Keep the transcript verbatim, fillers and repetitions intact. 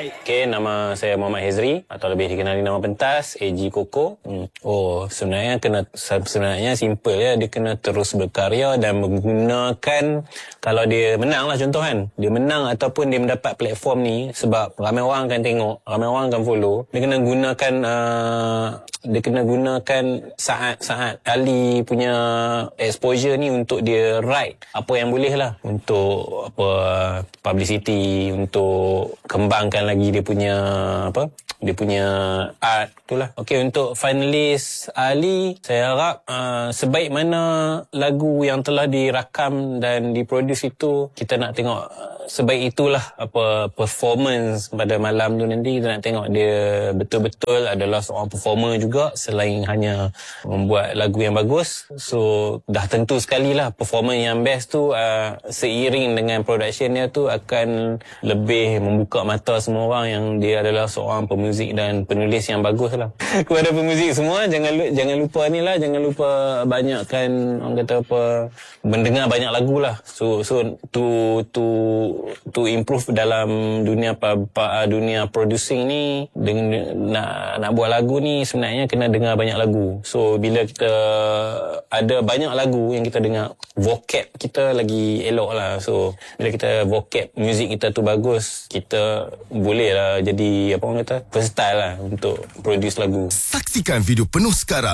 Hai, okay, nama saya Muhammad Hezri atau lebih dikenali nama pentas A G Koko. Hmm. Oh, sebenarnya kena sebenarnya simple ya, dia kena terus berkarya dan menggunakan, kalau dia menang lah contoh kan, dia menang ataupun dia mendapat platform ni sebab ramai orang akan tengok, ramai orang akan follow, dia kena gunakan uh, dia kena gunakan saat-saat Ali punya exposure ni untuk dia ride apa yang boleh lah untuk apa publicity, untuk kembangkan lagi dia punya apa dia punya art itulah. Okey, untuk finalis Ali, saya harap uh, sebaik mana lagu yang telah dirakam dan diproduce itu, kita nak tengok uh, sebaik itulah apa performance pada malam tu nanti. Kita nak tengok dia betul-betul adalah seorang performer juga selain hanya membuat lagu yang bagus. So dah tentu sekali lah performer yang best tu uh, seiring dengan production dia tu akan lebih membuka mata semua orang yang dia adalah seorang pemuzik dan penulis yang bagus lah. Kepada pemuzik semua, jangan jangan lupa ni lah, jangan lupa banyakkan orang kata apa, mendengar banyak lagu lah. So so to to to improve dalam dunia pa, pa, dunia producing ni, dengan nak nak buat lagu ni sebenarnya kena dengar banyak lagu. So bila kita ada banyak lagu yang kita dengar, vocab kita lagi elok lah. So bila kita vocab muzik kita tu bagus, kita boleh lah jadi apa orang kata versatile lah untuk produce lagu. Saksikan video penuh sekarang